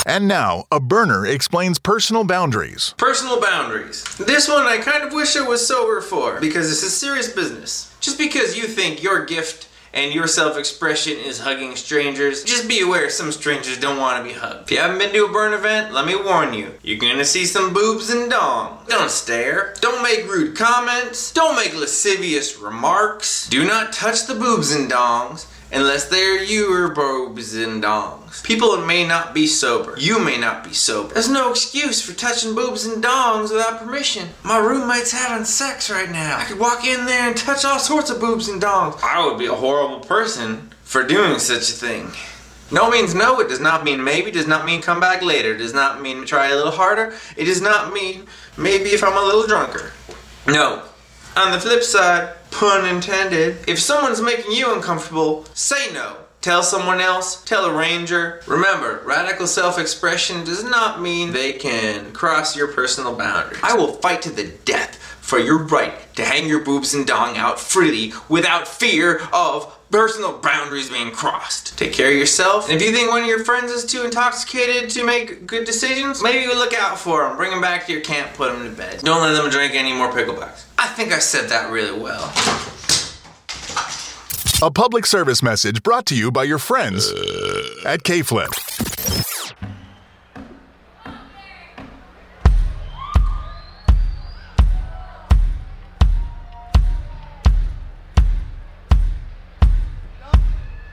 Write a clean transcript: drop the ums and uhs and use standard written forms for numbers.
And now, a burner explains personal boundaries. Personal boundaries. This one I kind of wish I was sober for, because this is serious business. Just because you think your gift and your self-expression is hugging strangers, just be aware some strangers don't want to be hugged. If you haven't been to a burn event, let me warn you, you're gonna see some boobs and dongs. Don't stare. Don't make rude comments. Don't make lascivious remarks. Do not touch the boobs and dongs unless they're your boobs and dongs. People may not be sober. You may not be sober. There's no excuse for touching boobs and dongs without permission. My roommate's having sex right now. I could walk in there and touch all sorts of boobs and dongs. I would be a horrible person for doing such a thing. No means no. It does not mean maybe. It does not mean come back later. It does not mean try a little harder. It does not mean maybe if I'm a little drunker. No. On the flip side, pun intended, if someone's making you uncomfortable, say no. Tell someone else, tell a ranger. Remember, radical self-expression does not mean they can cross your personal boundaries. I will fight to the death for your right to hang your boobs and dong out freely without fear of personal boundaries being crossed. Take care of yourself. And if you think one of your friends is too intoxicated to make good decisions, maybe you look out for them. Bring them back to your camp, put them to bed. Don't let them drink any more picklebacks. I think I said that really well. A public service message brought to you by your friends at K-Flip.